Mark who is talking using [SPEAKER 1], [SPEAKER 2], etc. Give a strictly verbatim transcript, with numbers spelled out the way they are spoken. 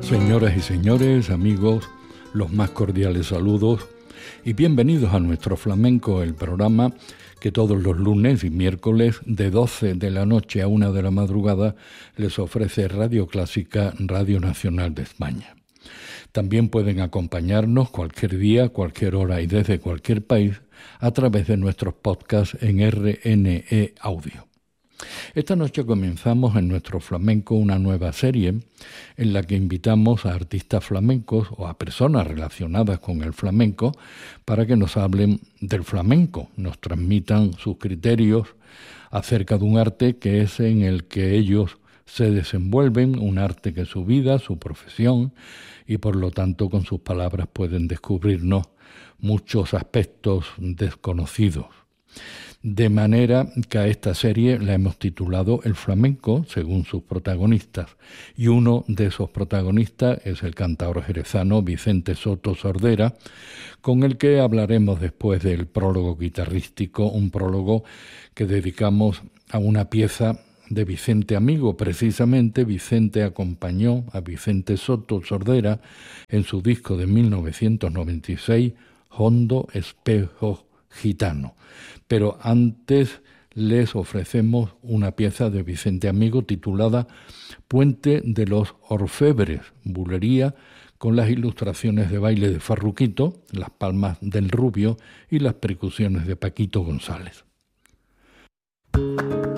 [SPEAKER 1] Señoras y señores, amigos, los más cordiales saludos y bienvenidos a Nuestro Flamenco, el programa que todos los lunes y miércoles de doce de la noche a una de la madrugada les ofrece Radio Clásica, Radio Nacional de España. También pueden acompañarnos cualquier día, cualquier hora y desde cualquier país a través de nuestros podcasts en R N E Audio. Esta noche comenzamos en Nuestro Flamenco una nueva serie en la que invitamos a artistas flamencos o a personas relacionadas con el flamenco para que nos hablen del flamenco, nos transmitan sus criterios acerca de un arte que es en el que ellos se desenvuelven, un arte que es su vida, su profesión, y por lo tanto con sus palabras pueden descubrirnos muchos aspectos desconocidos. De manera que a esta serie la hemos titulado El Flamenco, según sus protagonistas, y uno de esos protagonistas es el cantaor jerezano Vicente Soto Sordera, con el que hablaremos después del prólogo guitarrístico, un prólogo que dedicamos a una pieza de Vicente Amigo. Precisamente Vicente acompañó a Vicente Soto Sordera en su disco de mil novecientos noventa y seis, Hondo Espejo Gitano. Pero antes les ofrecemos una pieza de Vicente Amigo titulada Puente de los Orfebres, bulería con las ilustraciones de baile de Farruquito, las palmas del Rubio y las percusiones de Paquito González.